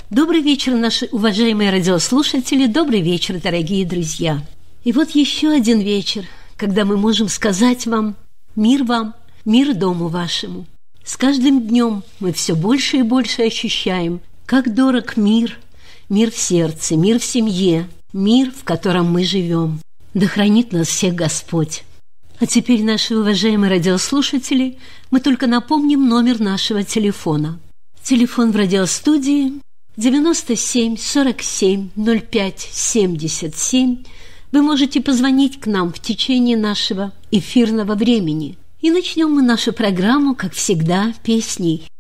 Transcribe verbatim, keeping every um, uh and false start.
Добрый вечер, наши уважаемые радиослушатели, добрый вечер, дорогие друзья. И вот еще один вечер, когда мы можем сказать вам «Мир вам, мир дому вашему». С каждым днем мы все больше и больше ощущаем, как дорог мир, мир в сердце, мир в семье, мир, в котором мы живем. Да хранит нас всех Господь. А теперь, наши уважаемые радиослушатели, мы только напомним номер нашего телефона. Телефон в радиостудии девяносто семь сорок семь ноль пять семьдесят семь. Вы можете позвонить к нам в течение нашего эфирного времени. И начнем мы нашу программу, как всегда, песней.